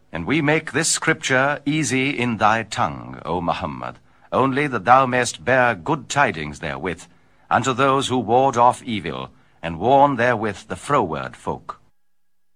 And we make this scripture easy in thy tongue, O Muhammad, only that thou mayst bear good tidings therewith, unto those who ward off evil, and warn therewith the froward folk.